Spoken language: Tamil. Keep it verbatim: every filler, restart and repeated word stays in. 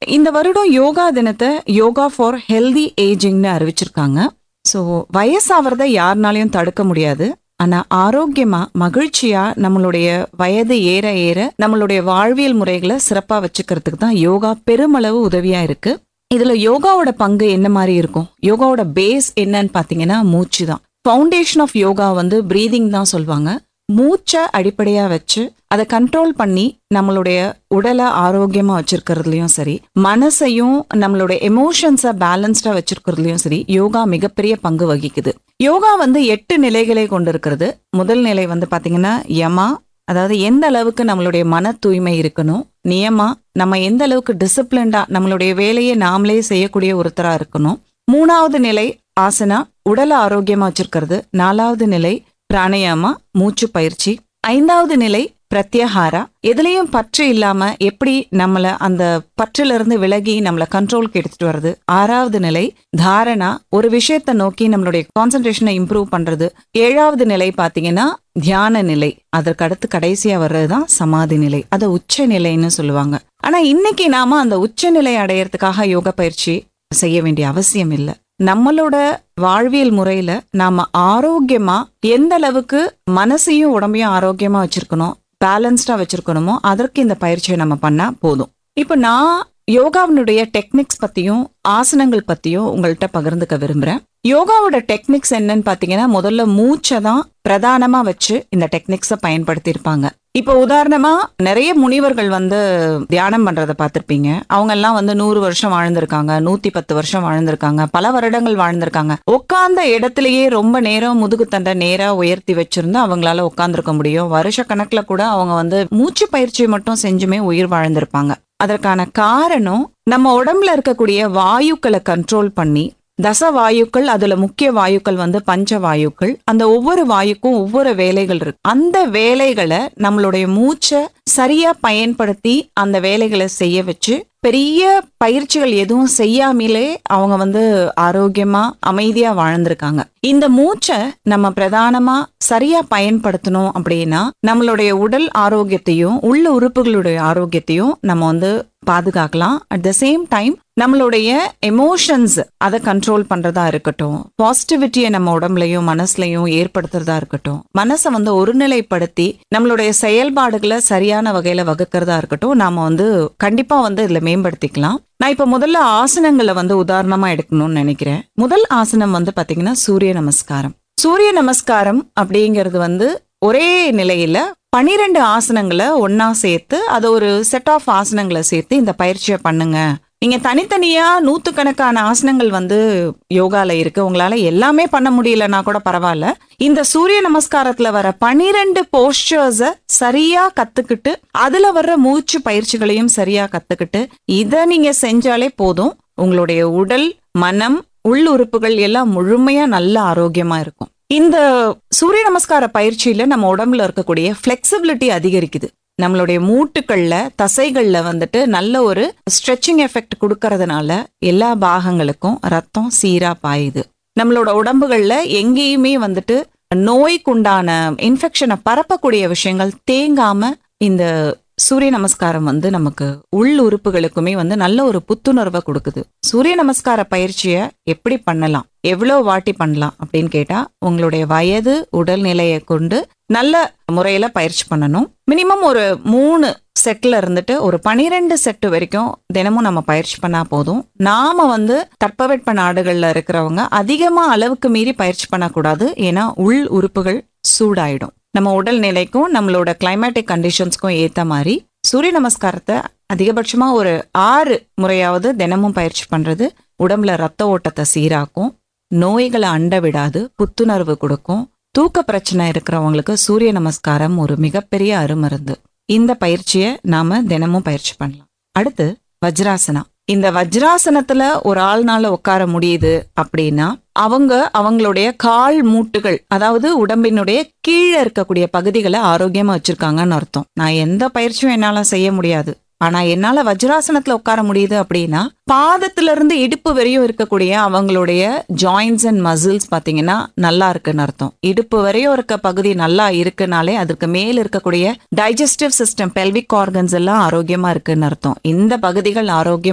இந்த வருடம் யோகா தினத்தை யோகா ஃபார் ஹெல்தி ஏஜிங்னு அறிவிச்சிருக்காங்க. ஸோ வயசாவறதை யாருனாலையும் தடுக்க முடியாது. ஆனா ஆரோக்கியமா மகிழ்ச்சியா நம்மளுடைய வயது ஏற ஏற நம்மளுடைய வாழ்வியல் முறைகளை சிறப்பா வச்சுக்கிறதுக்கு தான் யோகா பெருமளவு உதவியா இருக்கு. இதுல யோகாவோட பங்கு என்ன மாதிரி இருக்கும்? யோகாவோட பேஸ் என்னன்னு பாத்தீங்கன்னா மூச்சு தான். ஃபவுண்டேஷன் ஆஃப் யோகா வந்து பிரீதிங் தான் சொல்லுவாங்க. மூச்சை அடிப்படையா வச்சு அதை கண்ட்ரோல் பண்ணி நம்மளுடைய உடலை ஆரோக்கியமா வச்சிருக்கிறதுலயும் சரி, மனசையும் நம்மளுடைய எமோஷன்ஸை பேலன்ஸ்டா வச்சிருக்கிறதுலயும் சரி யோகா மிகப்பெரிய பங்கு வகிக்குது. யோகா வந்து எட்டு நிலைகளை கொண்டு இருக்கிறது. முதல் நிலை வந்து பாத்தீங்கன்னா யமா, அதாவது எந்த அளவுக்கு நம்மளுடைய மன தூய்மை இருக்கணும். நியமா, நம்ம எந்த அளவுக்கு டிசிப்ளின்டா நம்மளுடைய வேலையை நாமளே செய்யக்கூடிய ஒருத்தரா இருக்கணும். மூணாவது நிலை ஆசனா, உடலை ஆரோக்கியமா வச்சிருக்கிறது. நாலாவது நிலை பிராணயாமா, மூச்சு பயிற்சி. ஐந்தாவது நிலை பிரத்யாஹாரா, எதுலயும் பற்று இல்லாம எப்படி நம்மள அந்த பற்றுல இருந்து விலகி நம்மள கண்ட்ரோலுக்கு எடுத்துட்டு வர்றது. ஆறாவது நிலை தாரணா, ஒரு விஷயத்தை நோக்கி நம்மளுடைய கான்சென்ட்ரேஷனை இம்ப்ரூவ் பண்றது. ஏழாவது நிலை பாத்தீங்கன்னா தியான நிலை. அதற்கு அடுத்து கடைசியா வர்றதுதான் சமாதி நிலை. அதை உச்ச நிலைன்னு சொல்லுவாங்க. ஆனா இன்னைக்கு நாம அந்த உச்ச நிலை அடையறதுக்காக யோகா பயிற்சி செய்ய வேண்டிய அவசியம் இல்லை. நம்மளோட வாழ்வியல் முறையில நாம ஆரோக்கியமா எந்த அளவுக்கு மனசையும் உடம்பையும் ஆரோக்கியமா வச்சிருக்கணும், பேலன்ஸ்டா வச்சிருக்கணுமோ அதற்கு இந்த பயிற்சியை நம்ம பண்ணா போதும். இப்ப நான் யோகாவினுடைய டெக்னிக்ஸ் பத்தியும் ஆசனங்கள் பத்தியும் உங்கள்கிட்ட பகிர்ந்துக்க விரும்புறேன். யோகாவோட டெக்னிக்ஸ் என்னன்னு பாத்தீங்கன்னா முதல்ல மூச்சை தான் பிரதானமா வச்சு இந்த டெக்னிக்ஸை பயன்படுத்தி இருப்பாங்க. இப்ப உதாரணமா நிறைய முனிவர்கள் வந்து தியானம் பண்றதை பார்த்திருப்பீங்க. அவங்க எல்லாம் வந்து நூறு வருஷம் வாழ்ந்திருக்காங்க, நூத்தி பத்து வருஷம் வாழ்ந்திருக்காங்க, பல வருடங்கள் வாழ்ந்திருக்காங்க. உட்கார்ந்த இடத்திலேயே ரொம்ப நேரம் முதுகு தண்டை நேரா உயர்த்தி வச்சிருந்து அவங்களால உட்கார்ந்துருக்க முடியும். வருஷ கணக்குல கூட அவங்க வந்து மூச்சு பயிற்சி மட்டும் செஞ்சுமே உயிர் வாழ்ந்திருப்பாங்க. அதற்கான காரணம் நம்ம உடம்புல இருக்கக்கூடிய வாயுக்களை கண்ட்ரோல் பண்ணி, தச வாயுக்கள், அதுல முக்கிய வாயுக்கள் வந்து பஞ்ச வாயுக்கள். அந்த ஒவ்வொரு வாயுக்கும் ஒவ்வொரு வேலைகள் இருக்கு. அந்த வேலைகளை நம்மளுடைய மூச்சை சரியா பயன்படுத்தி அந்த வேலைகளை செய்ய வச்சு பெரிய பயிற்சிகள் எதுவும் செய்யாமலே அவங்க வந்து ஆரோக்கியமா அமைதியா வாழ்ந்திருக்காங்க. இந்த மூச்சை நம்ம பிரதானமா சரியா பயன்படுத்தணும் அப்படின்னா நம்மளுடைய உடல் ஆரோக்கியத்தையும் உள்ள உறுப்புகளுடைய ஆரோக்கியத்தையும் நம்ம வந்து பாதுகாக்கலாம். அட் த சேம் டைம் நம்மளுடைய எமோஷன்ஸ் அதை கண்ட்ரோல் பண்றதா இருக்கட்டும், பாசிட்டிவிட்டியை நம்ம உடம்புலையும் மனசுலையும் ஏற்படுத்துறதா இருக்கட்டும், மனசை வந்து ஒருநிலைப்படுத்தி நம்மளுடைய செயல்பாடுகளை சரியான வகையில வகுக்கிறதா இருக்கட்டும், நாம வந்து கண்டிப்பா வந்து இதுல மேம்படுத்திக்கலாம். நான் இப்ப முதல்ல ஆசனங்களை வந்து உதாரணமா எடுக்கணும்னு நினைக்கிறேன். முதல் ஆசனம் வந்து பாத்தீங்கன்னா சூரிய நமஸ்காரம். சூரிய நமஸ்காரம் அப்படிங்கிறது வந்து ஒரே நிலையில பனிரெண்டு ஆசனங்களை ஒன்னா சேர்த்து அதை ஒரு செட் ஆஃப் ஆசனங்களை சேர்த்து இந்த பயிற்சியை பண்ணுங்க. நீங்க தனித்தனியா நூத்துக்கணக்கான ஆசனங்கள் வந்து யோகால இருக்கு, உங்களால எல்லாமே பண்ண முடியலன்னா கூட பரவாயில்ல. இந்த சூரிய நமஸ்காரத்துல வர பனிரெண்டு போஸ்டர்ஸ சரியா கத்துக்கிட்டு அதுல வர்ற மூச்சு பயிற்சிகளையும் சரியா கத்துக்கிட்டு இத நீங்க செஞ்சாலே போதும். உங்களுடைய உடல், மனம், உள்ளுறுப்புகள் எல்லாம் முழுமையா நல்ல ஆரோக்கியமா இருக்கும். இந்த சூரிய நமஸ்கார பயிற்சியில நம்ம உடம்புல இருக்கக்கூடிய பிளெக்சிபிலிட்டி அதிகரிக்குது. நம்மளுடைய மூட்டுக்கள்ல தசைகள்ல வந்துட்டு நல்ல ஒரு ஸ்ட்ரெச்சிங் எஃபெக்ட் கொடுக்கறதுனால எல்லா பாகங்களுக்கும் ரத்தம் சீரா பாயுது. நம்மளோட உடம்புகள்ல எங்கேயுமே வந்துட்டு நோய்க்குண்டான இன்ஃபெக்ஷனை பரப்பக்கூடிய விஷயங்கள் தேங்காம இந்த சூரிய நமஸ்காரம் வந்து நமக்கு உள் உறுப்புகளுக்குமே வந்து நல்ல ஒரு புத்துணர்வை கொடுக்குது. சூரிய நமஸ்கார பயிற்சியை எப்படி பண்ணலாம், எவ்வளவு வாட்டி பண்ணலாம் அப்படின்னு கேட்டா உங்களுடைய வயது உடல்நிலையை கொண்டு நல்ல முறையில பயிற்சி பண்ணணும். மினிமம் ஒரு மூணு செட்ல இருந்துட்டு ஒரு பனிரெண்டு செட்டு வரைக்கும் தினமும் நம்ம பயிற்சி பண்ணா போதும். நாம வந்து தட்பவெட்ப நாடுகள்ல இருக்கிறவங்க அதிகமா அளவுக்கு மீறி பயிற்சி பண்ணக்கூடாது. ஏன்னா உள் உறுப்புகள் சூடாயிடும். நம்ம உடல் நிலைக்கும் நம்மளோட கிளைமேட்டிக் கண்டிஷன்ஸ்க்கும் ஏத்த மாதிரி சூரிய நமஸ்காரத்தை அதிகபட்சமா ஒரு ஆறு முறையாவது தினமும் பயிற்சி பண்றது உடம்புல ரத்த ஓட்டத்தை சீராக்கும், நோய்களை அண்ட விடாது, புத்துணர்வு கொடுக்கும். தூக்க பிரச்சனை இருக்கிறவங்களுக்கு சூரிய நமஸ்காரம் ஒரு மிகப்பெரிய அருமருந்து. இந்த பயிற்சியை நாம தினமும் பயிற்சி பண்ணலாம். அடுத்து வஜ்ராசனா. இந்த வஜ்ராசனத்துல ஒரு ஆள்னால உட்கார முடியுது அப்படின்னா அவங்க அவங்களுடைய கால் மூட்டுகள், அதாவது உடம்பினுடைய கீழே இருக்கக்கூடிய பகுதிகளை ஆரோக்கியமா வச்சிருக்காங்கன்னு அர்த்தம். நான் எந்த பயிற்சியும் என்னால செய்ய முடியாது, ஆனா என்னால வஜ்ராசனத்துல உட்கார முடியுது அப்படின்னா பாதத்துல இருந்து இடுப்பு வரையும் இருக்கக்கூடிய அவங்களுடைய ஜாயின்ஸ் அண்ட் மசில்ஸ் பாத்தீங்கன்னா நல்லா இருக்குன்னு அர்த்தம். இடுப்பு வரையும் இருக்க பகுதி நல்லா இருக்குனாலே அதற்கு மேல இருக்கக்கூடிய டைஜஸ்டிவ் சிஸ்டம், பெல்விக் ஆர்கன்ஸ் எல்லாம் ஆரோக்கியமா இருக்குன்னு அர்த்தம். இந்த பகுதிகள் ஆரோக்கியம்